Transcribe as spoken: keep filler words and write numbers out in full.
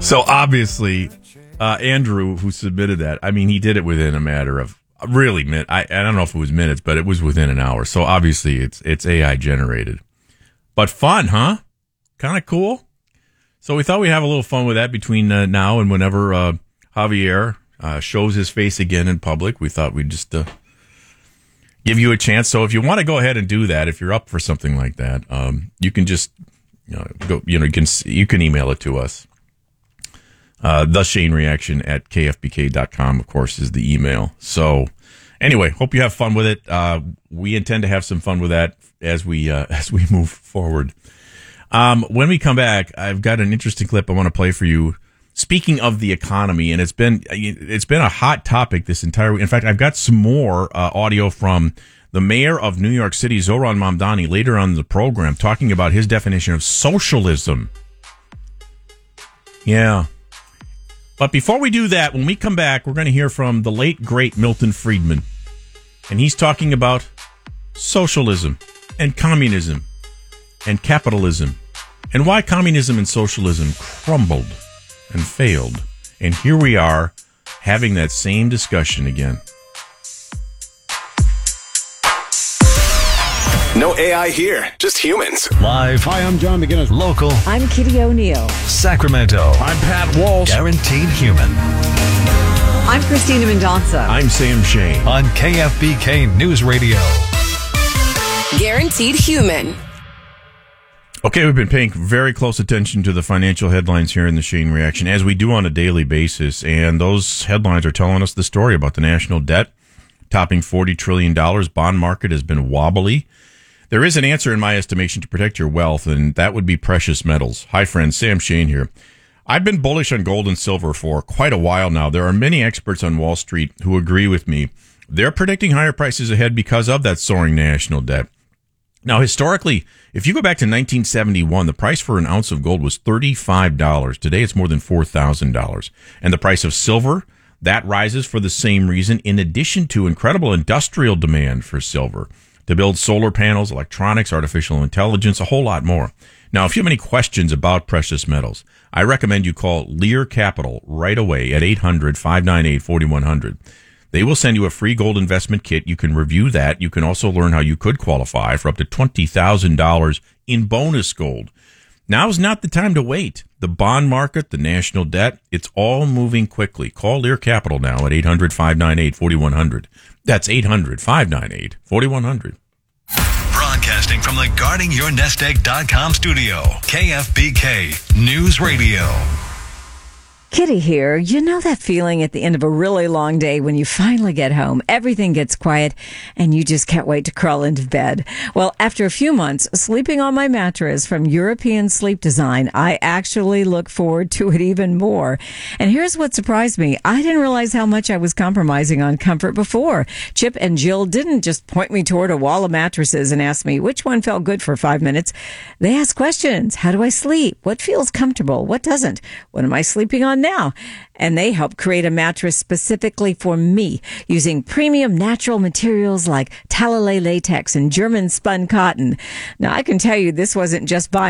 So obviously, uh, Andrew, who submitted that, I mean, he did it within a matter of really min. I, I don't know if it was minutes, but it was within an hour. So obviously, it's it's A I generated, but fun, huh? Kind of cool. So we thought we'd have a little fun with that between uh, now and whenever uh, Javier uh, shows his face again in public. We thought we'd just uh, give you a chance. So if you want to go ahead and do that, if you're up for something like that, um, you can just you know, go. You know, you can you can email it to us. Uh, the Shane Reaction at K F B K dot com, of course, is the email. So anyway, hope you have fun with it. Uh, we intend to have some fun with that as we uh, as we move forward. Um, when we come back, I've got an interesting clip I want to play for you. Speaking of the economy, and it's been it's been a hot topic this entire week. In fact, I've got some more uh, audio from the mayor of New York City, Zohran Mamdani, later on in the program, talking about his definition of socialism. Yeah. But before we do that, when we come back, we're going to hear from the late, great Milton Friedman. And he's talking about socialism and communism and capitalism and why communism and socialism crumbled and failed. And here we are having that same discussion again. No A I here, just humans. Live. Hi, I'm John McGinnis. Local. I'm Kitty O'Neill. Sacramento. I'm Pat Walsh. Guaranteed human. I'm Christina Mendonça. I'm Sam Shane. On K F B K News Radio. Guaranteed human. Okay, we've been paying very close attention to the financial headlines here in the Shane Reaction, as we do on a daily basis. And those headlines are telling us the story about the national debt topping forty trillion dollars. Bond market has been wobbly. There is an answer, in my estimation, to protect your wealth, and that would be precious metals. Hi, friends. Sam Shane here. I've been bullish on gold and silver for quite a while now. There are many experts on Wall Street who agree with me. They're predicting higher prices ahead because of that soaring national debt. Now, historically, if you go back to nineteen seventy-one, the price for an ounce of gold was thirty-five dollars. Today, it's more than four thousand dollars. And the price of silver, that rises for the same reason, in addition to incredible industrial demand for silver to build solar panels, electronics, artificial intelligence, a whole lot more. Now, if you have any questions about precious metals, I recommend you call Lear Capital right away at eight hundred, five nine eight, four one zero zero. They will send you a free gold investment kit. You can review that. You can also learn how you could qualify for up to twenty thousand dollars in bonus gold. Now's not the time to wait. The bond market, the national debt, it's all moving quickly. Call Lear Capital now at eight hundred, five nine eight, four one zero zero. That's eight hundred, five nine eight, four one zero zero. Broadcasting from the guarding your nest egg dot com studio. K F B K News Radio. Kitty here. You know that feeling at the end of a really long day when you finally get home, everything gets quiet, and you just can't wait to crawl into bed? Well, after a few months sleeping on my mattress from European Sleep Design, I actually look forward to it even more. And here's what surprised me. I didn't realize how much I was compromising on comfort before. Chip and Jill didn't just point me toward a wall of mattresses and ask me which one felt good for five minutes. They asked questions. How do I sleep? What feels comfortable? What doesn't? What am I sleeping on now? And they helped create a mattress specifically for me using premium natural materials like Talalay latex and German spun cotton. Now, I can tell you this wasn't just buying